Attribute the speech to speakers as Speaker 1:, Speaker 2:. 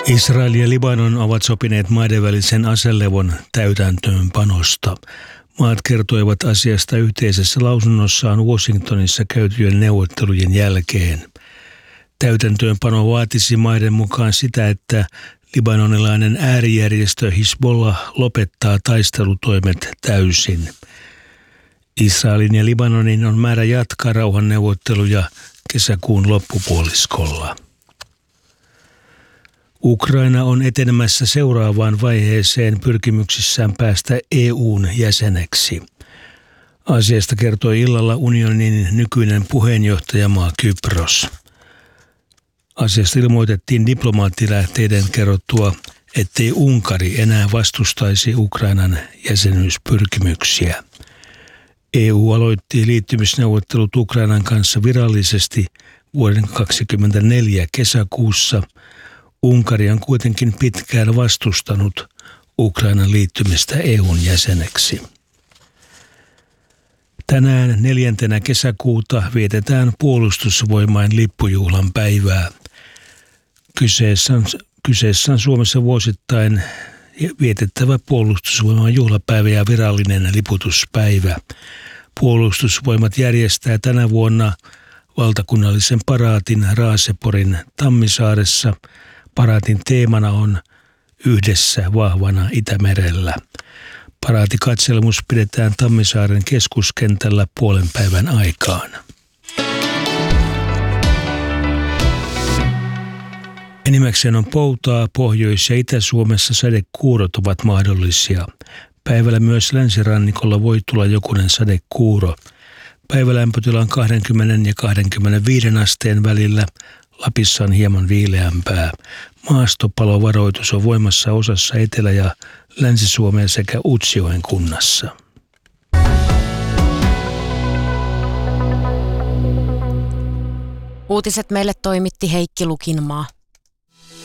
Speaker 1: Israel ja Libanon ovat sopineet maiden välisen aselevon täytäntöönpanosta. Maat kertoivat asiasta yhteisessä lausunnossaan Washingtonissa käytyjen neuvottelujen jälkeen. Täytäntöönpano vaatisi maiden mukaan sitä, että libanonilainen äärijärjestö Hizbollah lopettaa taistelutoimet täysin. Israelin ja Libanonin on määrä jatkaa rauhanneuvotteluja kesäkuun loppupuoliskolla. Ukraina on etenemässä seuraavaan vaiheeseen pyrkimyksissään päästä EU:n jäseneksi. Asiasta kertoi illalla unionin nykyinen puheenjohtajamaa Kypros. Asiasta ilmoitettiin diplomaattilähteiden kerrottua, ettei Unkari enää vastustaisi Ukrainan jäsenyyspyrkimyksiä. EU aloitti liittymisneuvottelut Ukrainan kanssa virallisesti vuoden 2024 kesäkuussa. Unkari on kuitenkin pitkään vastustanut Ukrainan liittymistä EU:n jäseneksi. Tänään 4. kesäkuuta vietetään puolustusvoimain lippujuhlan päivää. Kyseessä on Suomessa vuosittain vietettävä puolustusvoiman juhlapäivä ja virallinen liputuspäivä. Puolustusvoimat järjestää tänä vuonna valtakunnallisen paraatin Raaseporin Tammisaaressa. Paraatin teemana on Yhdessä vahvana Itämerellä. Paraatikatselmus pidetään Tammisaaren keskuskentällä puolen päivän aikaan. Enimmäkseen on poutaa, Pohjois- ja Itä-Suomessa sadekuurot ovat mahdollisia. Päivällä myös länsirannikolla voi tulla jokunen sadekuuro. Päivälämpötila on 20 ja 25 asteen välillä. Lapissa on hieman viileämpää. Maastopalovaroitus on voimassa osassa Etelä- ja Länsi-Suomea sekä Utsjoen kunnassa.
Speaker 2: Uutiset meille toimitti Heikki Lukinmaa.